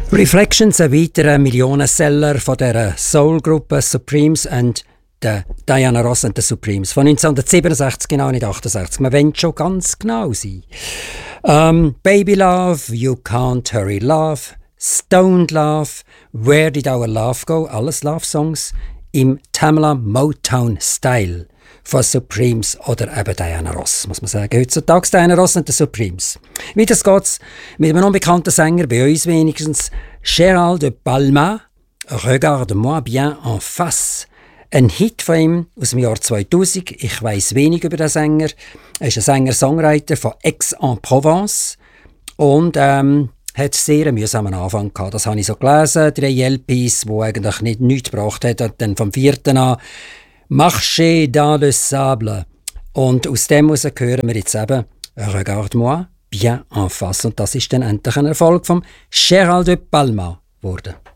Reflections, ein weiterer Millionenseller von der Soul-Gruppe Supremes und der Diana Ross and the Supremes. Von 1967, genau nicht 68. Man will schon ganz genau sein. Baby Love, You Can't Hurry Love, Stoned Love, Where Did Our Love Go? Alles Love-Songs im Tamla Motown-Style von Supremes oder eben Diana Ross, muss man sagen. Heutzutage Diana Ross und die Supremes. Weiter geht's mit einem unbekannten Sänger, bei uns wenigstens, Gérald de Palma, Regarde-moi bien en face. Ein Hit von ihm aus dem Jahr 2000. Ich weiss wenig über den Sänger. Er ist ein Sänger-Songwriter von Aix-en-Provence und hat sehr einen mühsamen Anfang gehabt. Das habe ich so gelesen. 3 LPs, die eigentlich nichts gebracht hat. Und dann vom 4. an «Marcher dans le sable». Und aus dem heraus hören wir jetzt eben «Regarde-moi bien en face». Und das ist dann endlich ein Erfolg von Gérald de Palma geworden.